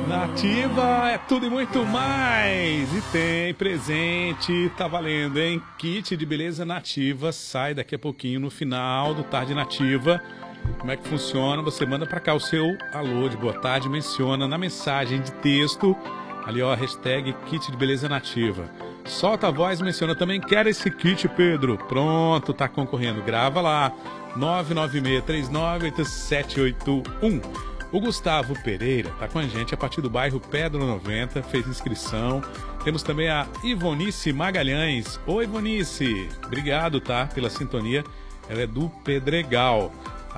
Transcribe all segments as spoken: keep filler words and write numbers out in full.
Nativa é tudo e muito mais. E tem presente, tá valendo, hein? Kit de beleza Nativa sai daqui a pouquinho no final do Tarde Nativa. Como é que funciona? Você manda pra cá o seu alô de boa tarde, menciona na mensagem de texto, ali ó, hashtag Kit de beleza Nativa. Solta a voz, menciona também, quer esse kit, Pedro? Pronto, tá concorrendo. Grava lá, nove nove seis três nove oito sete oito um. O Gustavo Pereira está com a gente a partir do bairro Pedro noventa, fez inscrição. Temos também a Ivonice Magalhães. Oi, Ivonice. Obrigado, tá, pela sintonia. Ela é do Pedregal.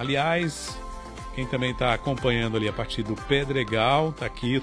Aliás, quem também está acompanhando ali a partir do Pedregal, tá aqui.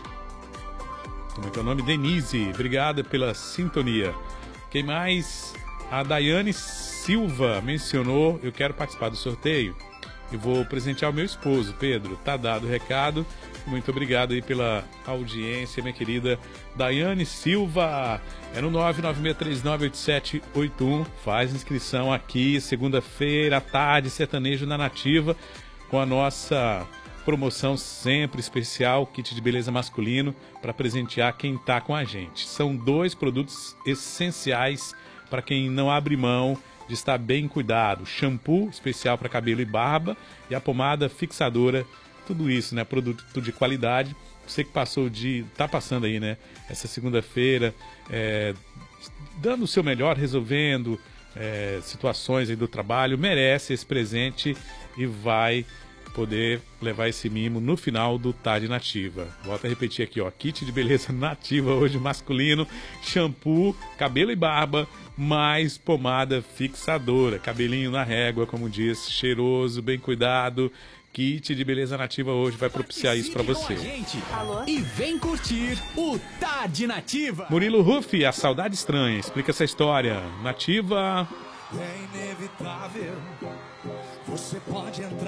Como é que é o nome? Denise. Obrigado pela sintonia. Quem mais? A Daiane Silva mencionou, eu quero participar do sorteio. E vou presentear o meu esposo, Pedro. Tá dado o recado. Muito obrigado aí pela audiência, minha querida Daiane Silva. É no nove nove seis três nove oito sete oito um. Faz inscrição aqui, segunda-feira, à tarde, sertanejo na Nativa, com a nossa promoção sempre especial, kit de beleza masculino, para presentear quem tá com a gente. São dois produtos essenciais para quem não abre mão de estar bem cuidado. Shampoo especial para cabelo e barba e a pomada fixadora, tudo isso, né? Produto de qualidade. Você que passou de, tá passando aí, né? Essa segunda-feira, é, dando o seu melhor, resolvendo é, situações aí do trabalho, merece esse presente e vai poder levar esse mimo no final do Tarde Nativa. Volto a repetir aqui, ó, kit de beleza Nativa hoje masculino, shampoo, cabelo e barba, mais pomada fixadora, cabelinho na régua, como diz, cheiroso, bem cuidado. Kit de beleza Nativa hoje vai propiciar isso para você. Alô? E vem curtir o Tarde Nativa. Murilo Rufi, A Saudade Estranha, explica essa história. Nativa. É inevitável, você pode entrar.